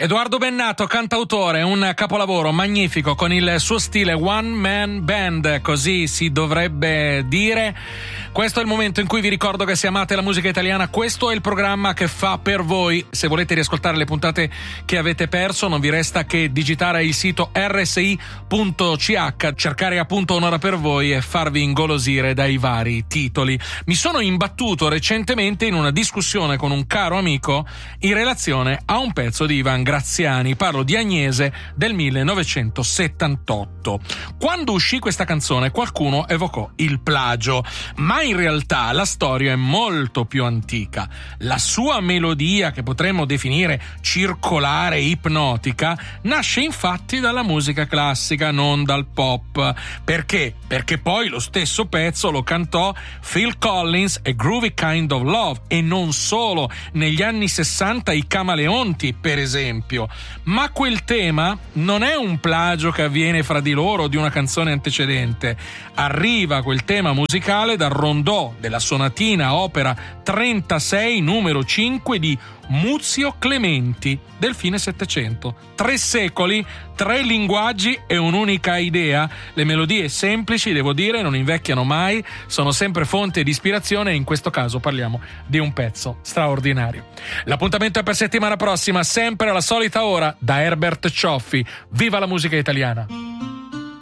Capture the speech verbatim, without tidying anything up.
Edoardo Bennato, cantautore, un capolavoro magnifico con il suo stile one man band, così si dovrebbe dire. Questo è il momento in cui vi ricordo che se amate la musica italiana, questo è il programma che fa per voi. Se volete riascoltare le puntate che avete perso, non vi resta che digitare il sito erre esse i punto ci acca, cercare appunto Un'ora per voi e farvi ingolosire dai vari titoli. Mi sono imbattuto recentemente in una discussione con un caro amico in relazione a un pezzo di Ivan Graziani. Parlo di Agnese del millenovecentosettantotto. Quando uscì questa canzone qualcuno evocò il plagio, ma in realtà la storia è molto più antica. La sua melodia, che potremmo definire circolare e ipnotica, nasce infatti dalla musica classica, non dal pop. Perché? Perché poi lo stesso pezzo lo cantò Phil Collins e Groovy Kind of Love, e non solo, negli anni sessanta i Camaleonti, per esempio. Ma quel tema non è un plagio che avviene fra di loro di una canzone antecedente. Arriva quel tema musicale dal rondò della sonatina opera trentasei numero cinque di Muzio Clementi del fine Settecento. Tre secoli, tre linguaggi e un'unica idea. Le melodie semplici, devo dire, non invecchiano mai, sono sempre fonte di ispirazione, e in questo caso parliamo di un pezzo straordinario. L'appuntamento è per settimana prossima, sempre alla solita ora, da Herbert Cioffi. Viva la musica italiana!